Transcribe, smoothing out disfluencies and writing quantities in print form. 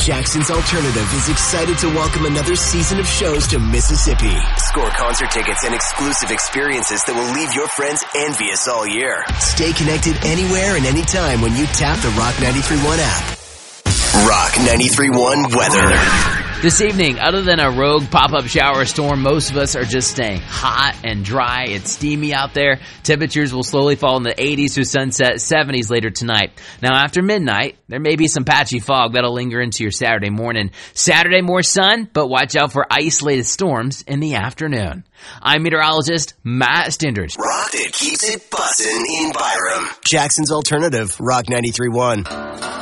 Jackson's Alternative is excited to welcome another season of shows to Mississippi. Score concert tickets and exclusive experiences that will leave your friends envious all year. Stay connected anywhere and anytime when you tap the Rock 93.1 app. Rock 93.1 weather. This evening, other than a rogue pop-up shower storm, most of us are just staying hot and dry. It's steamy out there. Temperatures will slowly fall in the 80s through sunset, 70s later tonight. Now, after midnight, there may be some patchy fog that'll linger into your Saturday morning. Saturday, more sun, but watch out for isolated storms in the afternoon. I'm meteorologist Matt Stenders. Rock that keeps it bussin' in Byram. Jackson's Alternative, Rock 93.1.